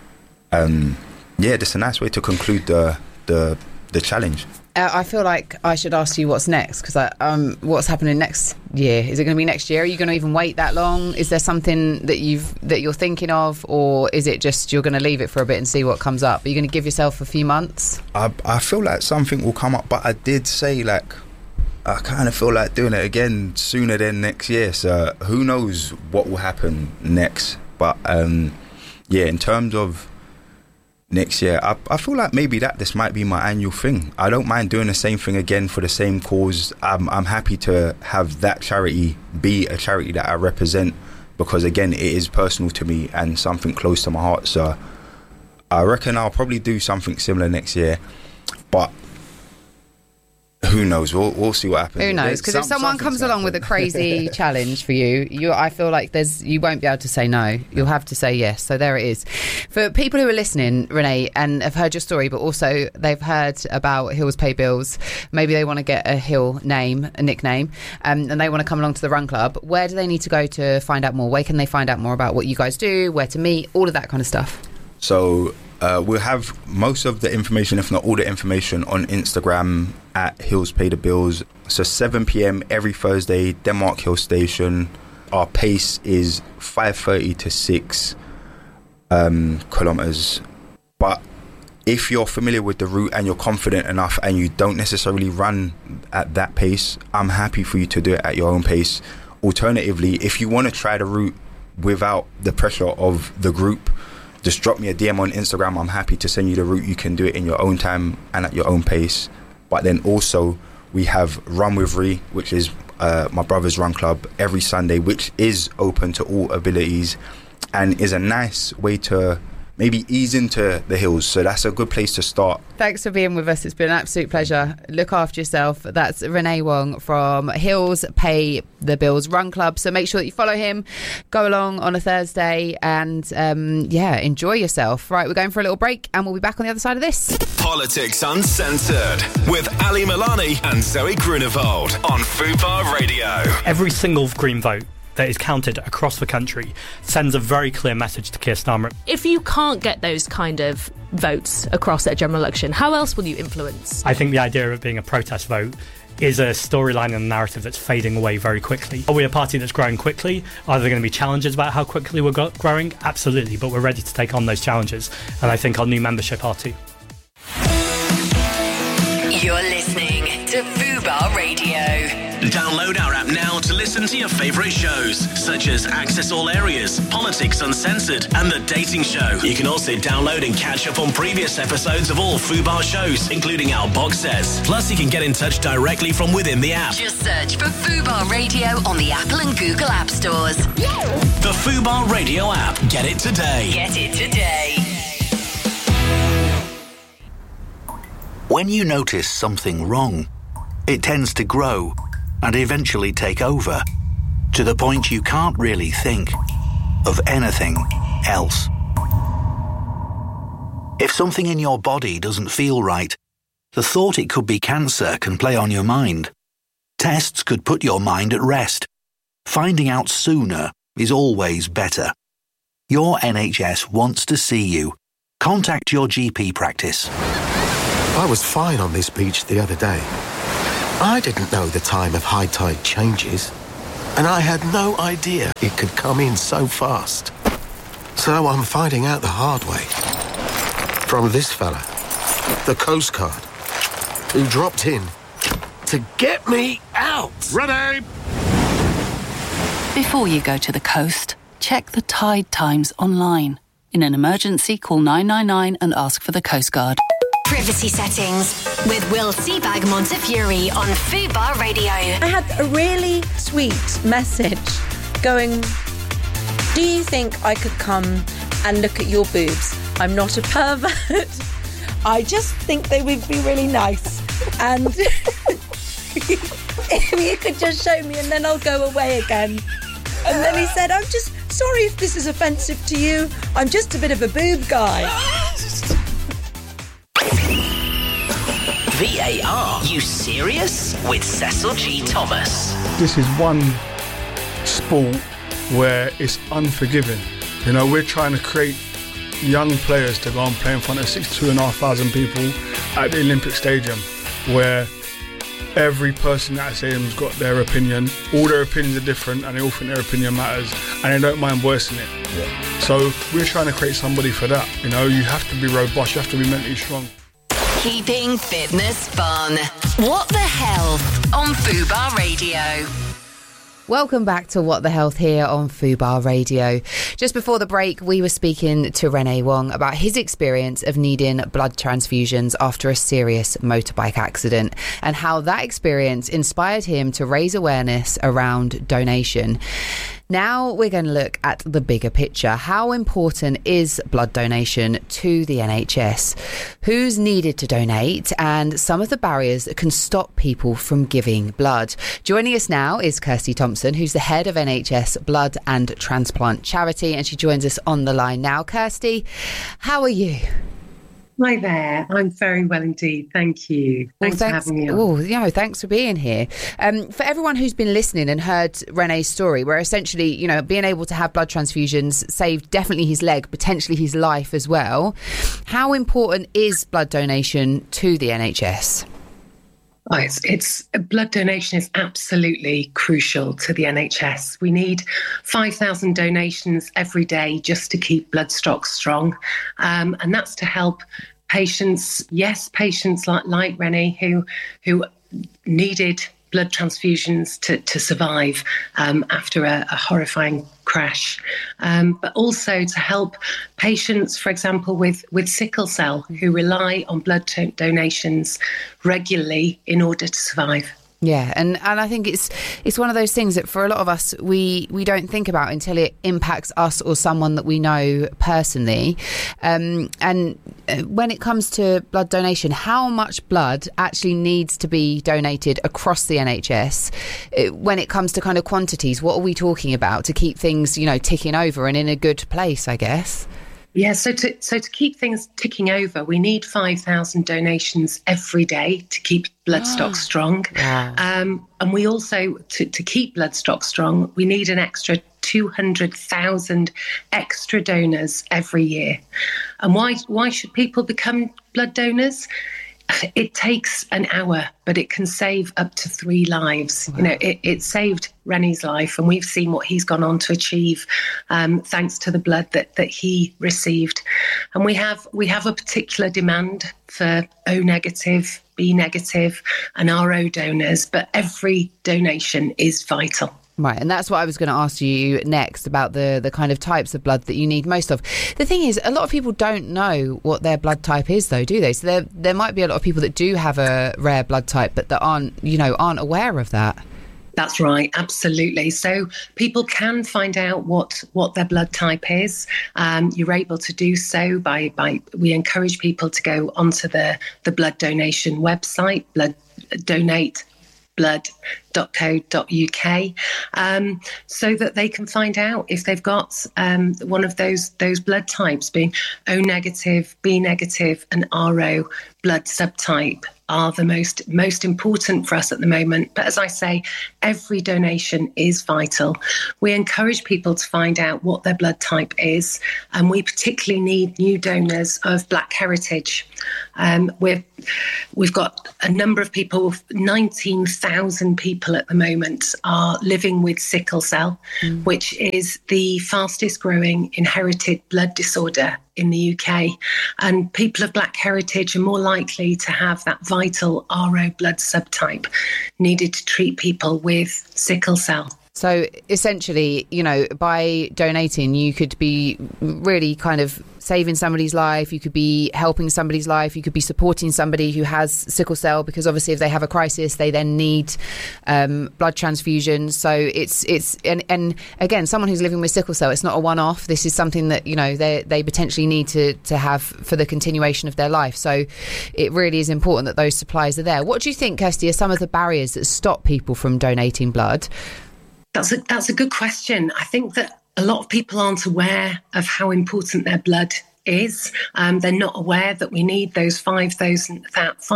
yeah, just a nice way to conclude the challenge. I feel like I should ask you what's next, because what's happening next year? Is it going to be next year? Are you going to even wait that long? Is there something that you're thinking of, or is it just you're going to leave it for a bit and see what comes up? Are you going to give yourself a few months? I feel like something will come up, but I did say like I kind of feel like doing it again sooner than next year. So who knows what will happen next? But yeah, in terms of next year, I feel like maybe this might be my annual thing. I don't mind doing the same thing again for the same cause. I'm happy to have that charity be a charity that I represent, because again, it is personal to me and something close to my heart. So I reckon I'll probably do something similar next year, but who knows? We'll see what happens. Who knows? Because if someone comes along with a crazy challenge for you, I feel like you won't be able to say no. You'll have to say yes. So there it is. For people who are listening, Renee, and have heard your story, but also they've heard about Hills Pay Bills, maybe they want to get a Hill name, a nickname, and they want to come along to the Run Club. Where do they need to go to find out more? Where can they find out more about what you guys do, where to meet, all of that kind of stuff? So we'll have most of the information, if not all the information, on Instagram at Hills Pay the Bills. So 7 p.m. every Thursday, Denmark Hill Station. Our pace is 5:30 to 6 kilometers. But if you're familiar with the route and you're confident enough and you don't necessarily run at that pace, I'm happy for you to do it at your own pace. Alternatively, if you want to try the route without the pressure of the group, just drop me a DM on Instagram. I'm happy to send you the route. You can do it in your own time and at your own pace. But then also we have Run with Ree, which is my brother's run club every Sunday, which is open to all abilities and is a nice way to maybe ease into the hills. So that's a good place to start. Thanks for being with us. It's been an absolute pleasure. Look after yourself. That's Renee Wong from Hills Pay the Bills Run Club. So make sure that you follow him. Go along on a Thursday and enjoy yourself. Right, we're going for a little break and we'll be back on the other side of this. Politics Uncensored with Ali Milani and Zoe Grunewald on Fubar Radio. Every single Green vote that is counted across the country sends a very clear message to Keir Starmer. If you can't get those kind of votes across at a general election, how else will you influence? I think the idea of it being a protest vote is a storyline and a narrative that's fading away very quickly. Are we a party that's growing quickly? Are there going to be challenges about how quickly we're growing? Absolutely, but we're ready to take on those challenges, and I think our new membership are too. You're listening to Fubar Radio. Download our app now to listen to your favourite shows, such as Access All Areas, Politics Uncensored, and The Dating Show. You can also download and catch up on previous episodes of all Fubar shows, including our box sets. Plus, you can get in touch directly from within the app. Just search for Fubar Radio on the Apple and Google App Stores. The Fubar Radio app. Get it today. Get it today. When you notice something wrong, it tends to grow and eventually take over, to the point you can't really think of anything else. If something in your body doesn't feel right, the thought it could be cancer can play on your mind. Tests could put your mind at rest. Finding out sooner is always better. Your NHS wants to see you. Contact your GP practice. I was fine on this beach the other day. I didn't know the time of high tide changes, and I had no idea it could come in so fast. So I'm finding out the hard way. From this fella, the Coast Guard, who dropped in to get me out. Ready! Before you go to the coast, check the tide times online. In an emergency, call 999 and ask for the Coast Guard. Privacy Settings with Will Seabag Montefiore on Fubar Radio. I had a really sweet message going, do you think I could come and look at your boobs? I'm not a pervert. I just think they would be really nice. And if you could just show me and then I'll go away again. And then he said, I'm just sorry if this is offensive to you. I'm just a bit of a boob guy. VAR, you serious? With Cecil G. Thomas. This is one sport where it's unforgiving. You know, we're trying to create young players to go and play in front of 62,500 people at the Olympic Stadium, where every person at that stadium's got their opinion. All their opinions are different and they all think their opinion matters and they don't mind voicing it. Yeah. So we're trying to create somebody for that. You know, you have to be robust, you have to be mentally strong. Keeping fitness fun. What the Health on Fubar Radio. Welcome back to What the Health here on Fubar Radio. Just before the break, we were speaking to Renee Wong about his experience of needing blood transfusions after a serious motorbike accident and how that experience inspired him to raise awareness around donation. Now we're going to look at the bigger picture. How important is blood donation to the NHS? Who's needed to donate? And some of the barriers that can stop people from giving blood. Joining us now is Kirsty Thompson, who's the head of NHS Blood and Transplant Charity, and she joins us on the line now. Kirsty, how are you? Hi there. I'm very well indeed. Thank you. Thanks for having me on. Oh, yeah, thanks for being here. For everyone who's been listening and heard Renee's story, where essentially, you know, being able to have blood transfusions saved definitely his leg, potentially his life as well. How important is blood donation to the NHS? Oh, it's blood donation is absolutely crucial to the NHS. We need 5,000 donations every day just to keep blood stocks strong, and that's to help patients. Yes, patients like Renee who needed blood transfusions to survive after a horrifying crash, but also to help patients, for example, with sickle cell who rely on blood donations regularly in order to survive. Yeah, and I think it's one of those things that for a lot of us we don't think about until it impacts us or someone that we know personally. And when it comes to blood donation, how much blood actually needs to be donated across the NHS? When it comes to kind of quantities, what are we talking about to keep things, you know, ticking over and in a good place, I guess? Yeah, so to keep things ticking over, we need 5,000 donations every day to keep blood stock strong. Wow. And we also, to keep blood stock strong, we need an extra 200,000 extra donors every year. And why should people become blood donors? It takes an hour, but it can save up to 3 lives. Wow. You know, it saved Renee's life, and we've seen what he's gone on to achieve thanks to the blood that he received. And we have a particular demand for O negative, B negative and RO donors, but every donation is vital. Right, and that's what I was going to ask you next about the kind of types of blood that you need most of. The thing is, a lot of people don't know what their blood type is, though, do they? So there might be a lot of people that do have a rare blood type, but that aren't aware of that. That's right, absolutely. So people can find out what their blood type is. You're able to do so by we encourage people to go onto the blood donation website, donateBlood.co.uk, so that they can find out if they've got one of those blood types, being O negative, B negative and RO blood subtype are the most important for us at the moment. But as I say, every donation is vital. We encourage people to find out what their blood type is, and we particularly need new donors of Black heritage. We've got a number of people, 19,000 people at the moment are living with sickle cell, which is the fastest growing inherited blood disorder in the UK. And people of Black heritage are more likely to have that vital RO blood subtype needed to treat people with sickle cell. So essentially, by donating, you could be really kind of saving somebody's life. You could be helping somebody's life. You could be supporting somebody who has sickle cell, because obviously if they have a crisis, they then need blood transfusions. So it's and again, someone who's living with sickle cell, it's not a one-off. This is something that, they potentially need to have for the continuation of their life. So it really is important that those supplies are there. What do you think, Kirsty, are some of the barriers that stop people from donating blood? That's a good question. I think that a lot of people aren't aware of how important their blood is. They're not aware that we need those 5,000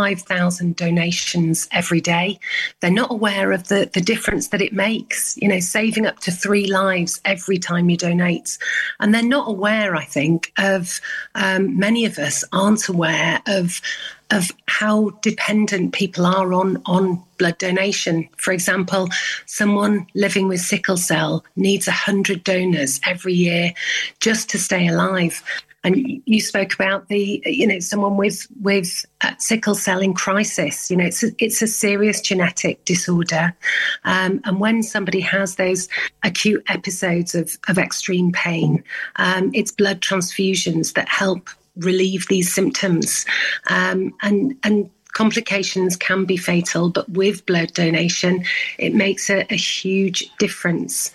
donations every day. They're not aware of the difference that it makes, saving up to 3 lives every time you donate. And they're not aware, I think, of many of us aren't aware of how dependent people are on blood donation. For example, someone living with sickle cell needs 100 donors every year just to stay alive. And you spoke about someone with sickle cell in crisis. It's a serious genetic disorder. And when somebody has those acute episodes of extreme pain, it's blood transfusions that help relieve these symptoms. And complications can be fatal, but with blood donation, it makes a huge difference.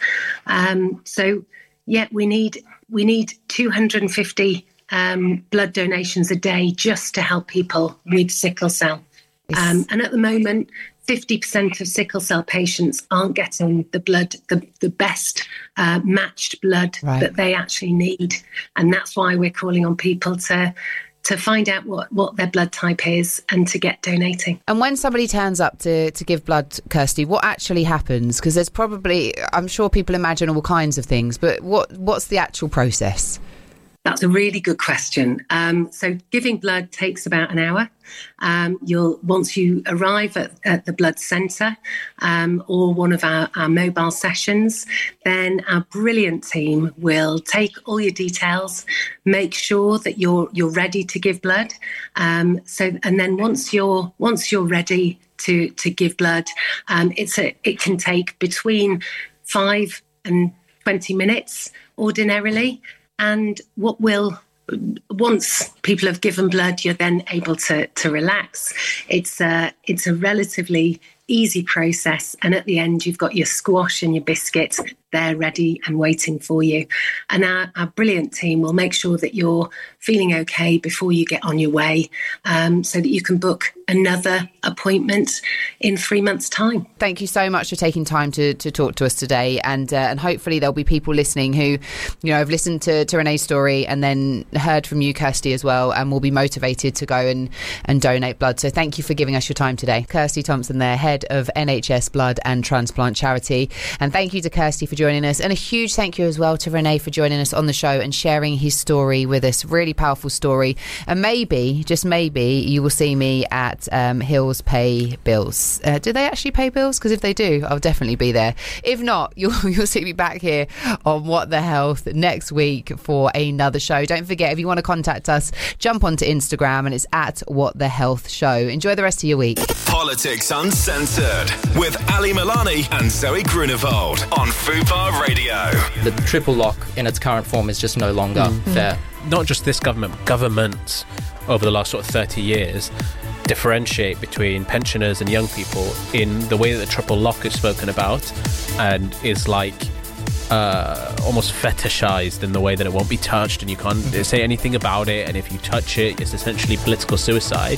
We need 250 blood donations a day just to help people with sickle cell. And at the moment, 50% of sickle cell patients aren't getting the blood, the best matched blood that they actually need. And that's why we're calling on people to find out what their blood type is and to get donating. And when somebody turns up to give blood, Kirsty, what actually happens? Because there's probably, I'm sure people imagine all kinds of things, but what's the actual process? That's a really good question. So giving blood takes about an hour. Once you arrive at the blood centre or one of our mobile sessions, then our brilliant team will take all your details, make sure that you're ready to give blood. And then once you're ready to give blood, it can take between 5 and 20 minutes ordinarily. And once people have given blood, you're then able to relax. It's a relatively easy process. And at the end, you've got your squash and your biscuits. They're ready and waiting for you. And our brilliant team will make sure that you're feeling okay before you get on your way, so that you can book another appointment in 3 months' time. Thank you so much for taking time to talk to us today. And hopefully there'll be people listening who, have listened to Renee's story and then heard from you, Kirsty, as well, and will be motivated to go and donate blood. So thank you for giving us your time today. Kirsty Thompson there, head of NHS Blood and Transplant Charity. And thank you to Kirsty for joining us. And a huge thank you as well to Renee for joining us on the show and sharing his story with us. Really powerful story. And maybe, just maybe, you will see me at Hills Pay Bills. Do they actually pay bills? Because if they do, I'll definitely be there. If not, you'll see me back here on What the Health next week for another show. Don't forget, if you want to contact us, jump onto Instagram and it's at What the Health Show. Enjoy the rest of your week. Politics Uncensored with Ali Milani and Zoe Grunewald on Fubar Radio. The triple lock in its current form is just no longer fair. Not just this government, governments over the last sort of 30 years differentiate between pensioners and young people in the way that the triple lock is spoken about and is like almost fetishized in the way that it won't be touched and you can't say anything about it, and if you touch it, it's essentially political suicide.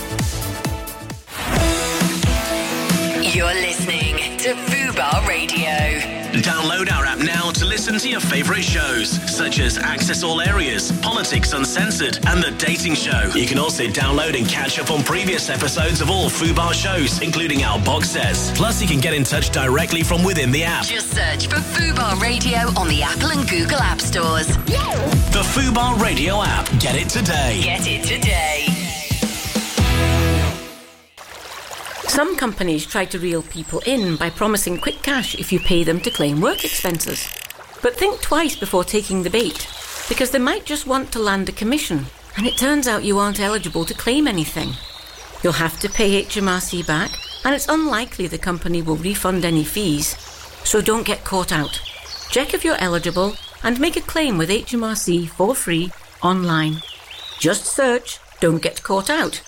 You're listening to Fubar Radio. Download our app now to listen to your favourite shows, such as Access All Areas, Politics Uncensored, and The Dating Show. You can also download and catch up on previous episodes of all Fubar shows, including our box sets. Plus, you can get in touch directly from within the app. Just search for Fubar Radio on the Apple and Google App Stores. The Fubar Radio app. Get it today. Get it today. Some companies try to reel people in by promising quick cash if you pay them to claim work expenses. But think twice before taking the bait, because they might just want to land a commission, and it turns out you aren't eligible to claim anything. You'll have to pay HMRC back, and it's unlikely the company will refund any fees. So don't get caught out. Check if you're eligible and make a claim with HMRC for free online. Just search "Don't Get Caught Out."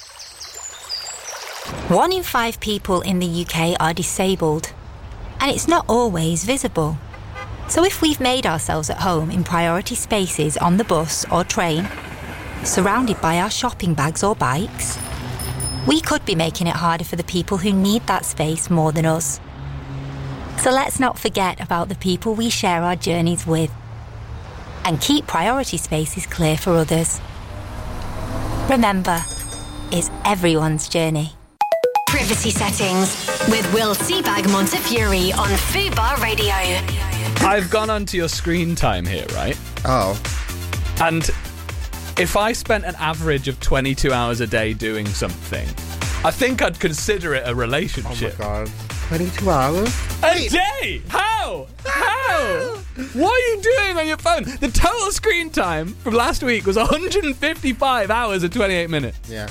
1 in 5 people in the UK are disabled, and it's not always visible. So if we've made ourselves at home in priority spaces on the bus or train, surrounded by our shopping bags or bikes, we could be making it harder for the people who need that space more than us. So let's not forget about the people we share our journeys with, and keep priority spaces clear for others. Remember, it's everyone's journey. Privacy Settings with Will Seabag Montefiore on Fubar Radio. I've gone onto your screen time here, right? Oh. And if I spent an average of 22 hours a day doing something, I think I'd consider it a relationship. Oh my God. 22 hours? A day? How? What are you doing on your phone? The total screen time from last week was 155 hours and 28 minutes. Yeah.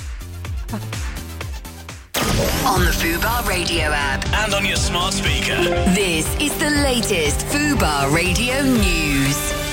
On the Fubar Radio app. And on your smart speaker. This is the latest Fubar Radio news.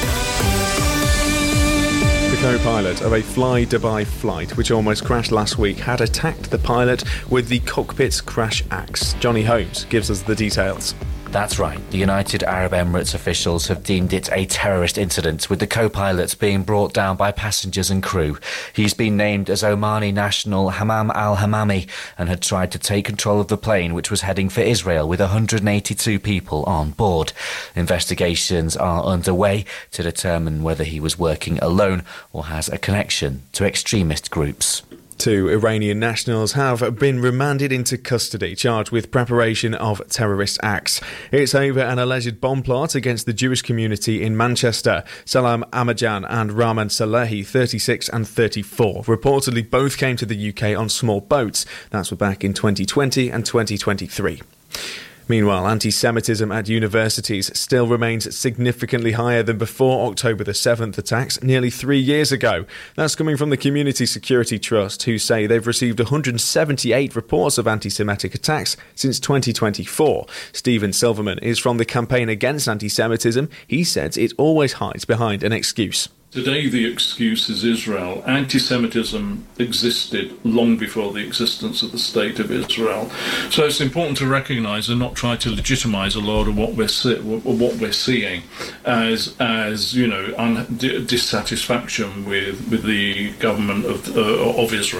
The co-pilot of a Fly Dubai flight, which almost crashed last week, had attacked the pilot with the cockpit's crash axe. Johnny Holmes gives us the details. That's right. The United Arab Emirates officials have deemed it a terrorist incident, with the co-pilot being brought down by passengers and crew. He's been named as Omani national Hammam al-Hammami and had tried to take control of the plane, which was heading for Israel with 182 people on board. Investigations are underway to determine whether he was working alone or has a connection to extremist groups. 2 Iranian nationals have been remanded into custody, charged with preparation of terrorist acts. It's over an alleged bomb plot against the Jewish community in Manchester. Salam Ahmadjan and Rahman Salehi, 36 and 34, reportedly both came to the UK on small boats. That's back in 2020 and 2023. Meanwhile, anti-Semitism at universities still remains significantly higher than before October the 7th attacks nearly 3 years ago. That's coming from the Community Security Trust, who say they've received 178 reports of anti-Semitic attacks since 2024. Stephen Silverman is from the Campaign Against Anti-Semitism. He says it always hides behind an excuse. Today the excuse is Israel. Anti-Semitism existed long before the existence of the State of Israel. So it's important to recognise and not try to legitimise a lot of what we're seeing as you know, dissatisfaction with the government of Israel.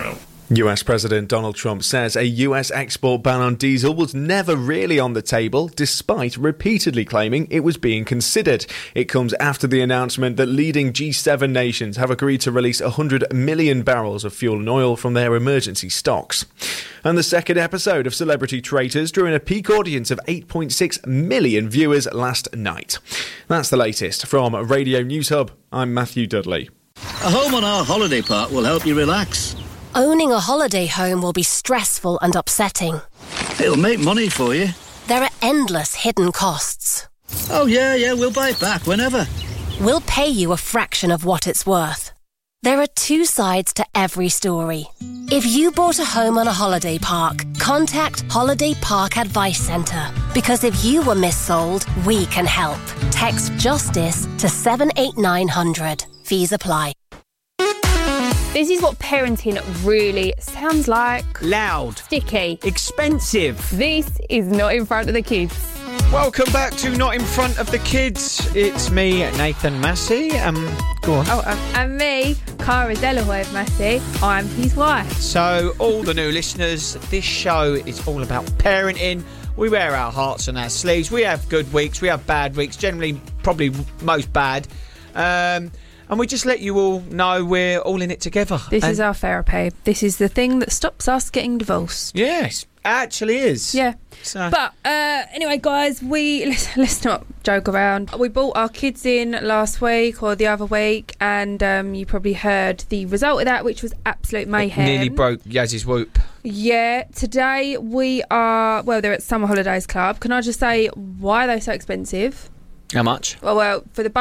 US President Donald Trump says a US export ban on diesel was never really on the table, despite repeatedly claiming it was being considered. It comes after the announcement that leading G7 nations have agreed to release 100 million barrels of fuel and oil from their emergency stocks. And the second episode of Celebrity Traitors drew in a peak audience of 8.6 million viewers last night. That's the latest from Radio News Hub. I'm Matthew Dudley. A home on our holiday park will help you relax. Owning a holiday home will be stressful and upsetting. It'll make money for you. There are endless hidden costs. Oh, yeah, we'll buy it back whenever. We'll pay you a fraction of what it's worth. There are two sides to every story. If you bought a home on a holiday park, contact Holiday Park Advice Centre. Because if you were missold, we can help. Text JUSTICE to 78900. Fees apply. This is what parenting really sounds like. Loud. Sticky. Expensive. This is Not in Front of the Kids. Welcome back to Not in Front of the Kids. It's me, Nathan Massey. Go on. And me, Cara Delahoy Massey. I'm his wife. So, all the new listeners, this show is all about parenting. We wear our hearts on our sleeves. We have good weeks. We have bad weeks. Generally, probably most bad. And we just let you all know we're all in it together. This is our therapy. This is the thing that stops us getting divorced. Yes, actually is. Yeah. So. But anyway, guys, let's not joke around. We brought our kids in last week or the other week, and you probably heard the result of that, which was absolute mayhem. It nearly broke Yaz's whoop. Yeah. Today we are, they're at Summer Holidays Club. Can I just say, why are they so expensive? How much? Well, for the